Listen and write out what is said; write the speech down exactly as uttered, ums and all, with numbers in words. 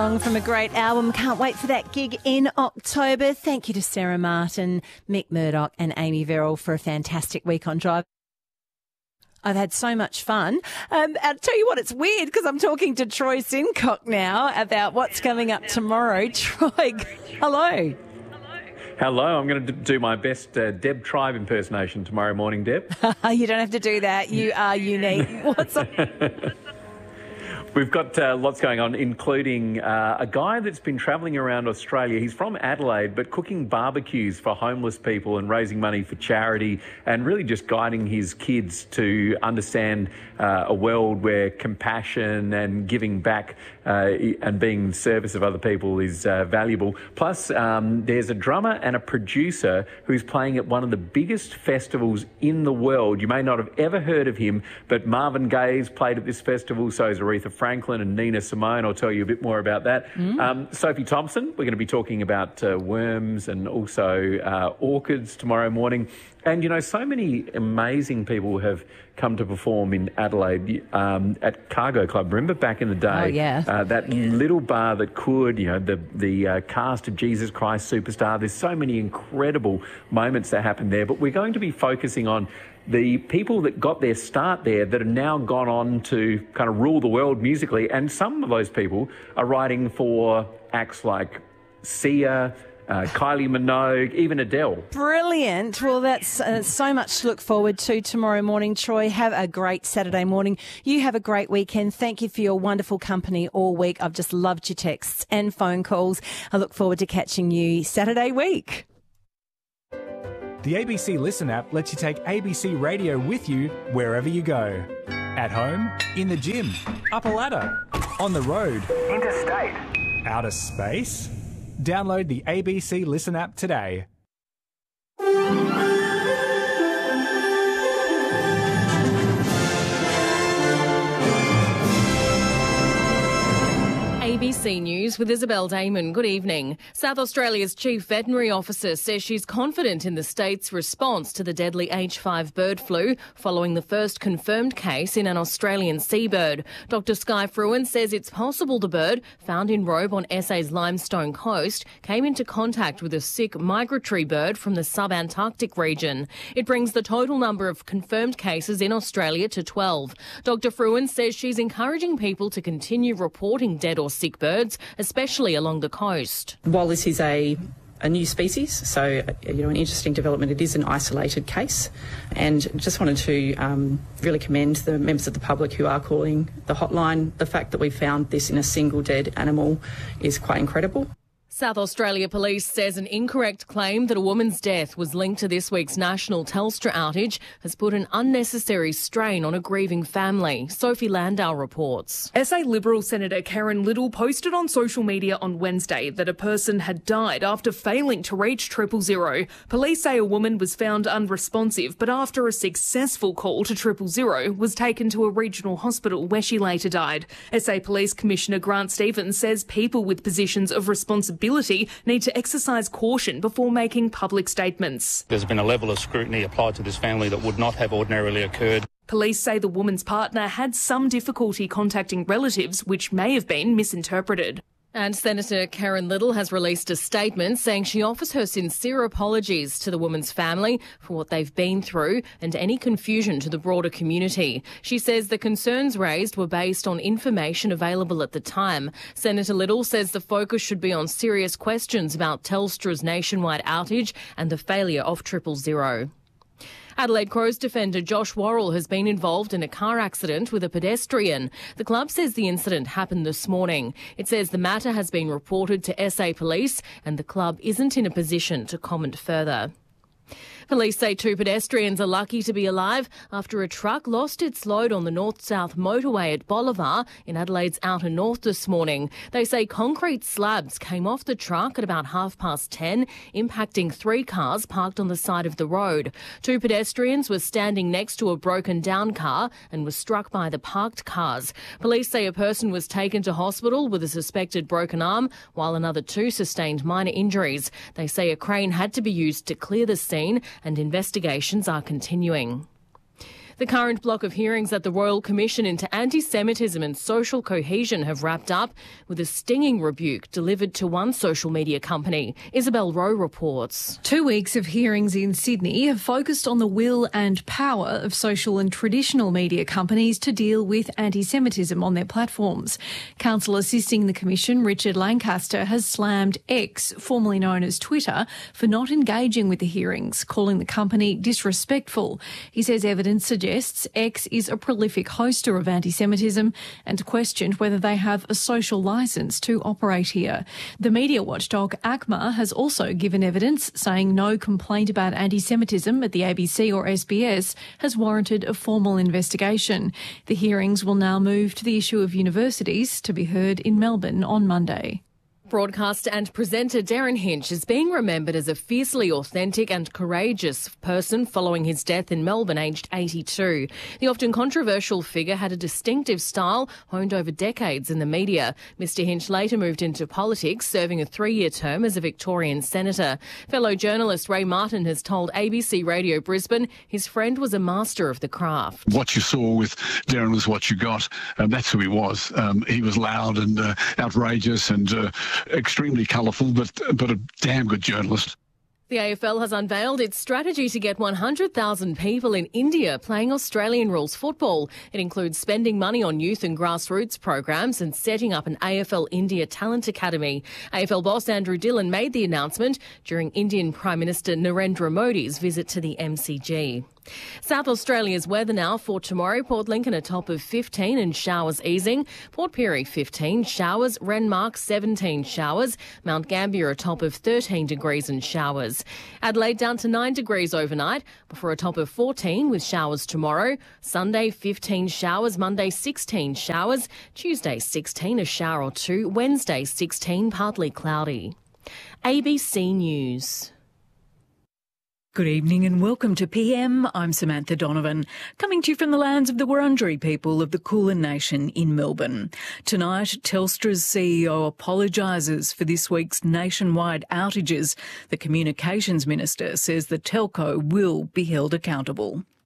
From a great album. Can't wait for that gig in October. Thank you to Sarah Martin, Mick Murdoch and Amy Verrill for a fantastic week on Drive. I've had so much fun. Um, I'll tell you what, it's weird because I'm talking to Troy Simcock now about what's coming up tomorrow. Troy, hello. Hello, I'm going to do my best uh, Deb Tribe impersonation tomorrow morning, Deb. You don't have to do that. You are unique. What's up? We've got uh, lots going on, including uh, a guy that's been travelling around Australia. He's from Adelaide, but cooking barbecues for homeless people and raising money for charity and really just guiding his kids to understand uh, a world where compassion and giving back uh, and being in service of other people is uh, valuable. Plus, um, there's a drummer and a producer who's playing at one of the biggest festivals in the world. You may not have ever heard of him, but Marvin Gaye's played at this festival, so is Aretha Franklin and Nina Simone. I'll tell you a bit more about that. Mm. Um, Sophie Thompson, we're going to be talking about uh, worms and also uh, orchids tomorrow morning. And, you know, so many amazing people have come to perform in Adelaide um, at Cargo Club. Remember back in the day? Oh, yeah. Uh, that little bar that could, you know, the, the uh, cast of Jesus Christ Superstar. There's so many incredible moments that happen there. But we're going to be focusing on the people that got their start there that have now gone on to kind of rule the world musically. And some of those people are writing for acts like Sia, Uh, Kylie Minogue, even Adele. Brilliant. Well, that's uh, so much to look forward to tomorrow morning, Troy. Have a great Saturday morning. You have a great weekend. Thank you for your wonderful company all week. I've just loved your texts and phone calls. I look forward to catching you Saturday week. The A B C Listen app lets you take A B C Radio with you wherever you go. At home, in the gym, up a ladder, on the road, interstate, outer space. Download the A B C Listen app today. A B C News with Isabel Damon. Good evening. South Australia's Chief Veterinary Officer says she's confident in the state's response to the deadly H five bird flu following the first confirmed case in an Australian seabird. Doctor Sky Fruin says it's possible the bird, found in Robe on S A's Limestone Coast, came into contact with a sick migratory bird from the sub-Antarctic region. It brings the total number of confirmed cases in Australia to twelve. Doctor Fruin says she's encouraging people to continue reporting dead or sick birds, especially along the coast. While this is a a new species, so you know, an interesting development, it is an isolated case, and just wanted to um, really commend the members of the public who are calling the hotline. The fact that we found this in a single dead animal is quite incredible. South Australia Police says an incorrect claim that a woman's death was linked to this week's national Telstra outage has put an unnecessary strain on a grieving family. Sophie Landau reports. S A Liberal Senator Karen Little posted on social media on Wednesday that a person had died after failing to reach triple zero. Police say a woman was found unresponsive, but after a successful call to triple zero was taken to a regional hospital where she later died. S A Police Commissioner Grant Stevens says people with positions of responsibility need to exercise caution before making public statements. There's been a level of scrutiny applied to this family that would not have ordinarily occurred. Police say the woman's partner had some difficulty contacting relatives, which may have been misinterpreted. And Senator Karen Little has released a statement saying she offers her sincere apologies to the woman's family for what they've been through and any confusion to the broader community. She says the concerns raised were based on information available at the time. Senator Little says the focus should be on serious questions about Telstra's nationwide outage and the failure of triple zero. Adelaide Crows defender Josh Worrell has been involved in a car accident with a pedestrian. The club says the incident happened this morning. It says the matter has been reported to S A Police and the club isn't in a position to comment further. Police say two pedestrians are lucky to be alive after a truck lost its load on the north-south motorway at Bolivar in Adelaide's outer north this morning. They say concrete slabs came off the truck at about half past ten, impacting three cars parked on the side of the road. Two pedestrians were standing next to a broken-down car and were struck by the parked cars. Police say a person was taken to hospital with a suspected broken arm, while another two sustained minor injuries. They say a crane had to be used to clear the scene and investigations are continuing. The current block of hearings at the Royal Commission into Anti-Semitism and Social Cohesion have wrapped up with a stinging rebuke delivered to one social media company. Isabel Rowe reports. Two weeks of hearings in Sydney have focused on the will and power of social and traditional media companies to deal with anti-Semitism on their platforms. Counsel assisting the Commission, Richard Lancaster, has slammed X, formerly known as Twitter, for not engaging with the hearings, calling the company disrespectful. He says evidence suggests X is a prolific hoster of anti-Semitism and questioned whether they have a social licence to operate here. The media watchdog A C M A has also given evidence saying no complaint about anti-Semitism at the A B C or S B S has warranted a formal investigation. The hearings will now move to the issue of universities to be heard in Melbourne on Monday. Broadcaster and presenter Darren Hinch is being remembered as a fiercely authentic and courageous person following his death in Melbourne, aged eighty-two. The often controversial figure had a distinctive style honed over decades in the media. Mister Hinch later moved into politics, serving a three-year term as a Victorian senator. Fellow journalist Ray Martin has told A B C Radio Brisbane his friend was a master of the craft. What you saw with Darren was what you got. Um, that's who he was. Um, he was loud and uh, outrageous and uh, extremely colourful, but but a damn good journalist. The A F L has unveiled its strategy to get one hundred thousand people in India playing Australian rules football. It includes spending money on youth and grassroots programs and setting up an A F L India Talent Academy. A F L boss Andrew Dillon made the announcement during Indian Prime Minister Narendra Modi's visit to the M C G. South Australia's weather now for tomorrow. Port Lincoln a top of fifteen and showers easing. Port Pirie fifteen, showers. Renmark seventeen, showers. Mount Gambier a top of thirteen degrees and showers. Adelaide down to nine degrees overnight before a top of fourteen with showers tomorrow. Sunday fifteen showers. Monday sixteen showers. Tuesday sixteen, a shower or two. Wednesday sixteen, partly cloudy. A B C News. Good evening and welcome to P M. I'm Samantha Donovan, coming to you from the lands of the Wurundjeri people of the Kulin Nation in Melbourne. Tonight, Telstra's C E O apologises for this week's nationwide outages. The Communications Minister says the telco will be held accountable.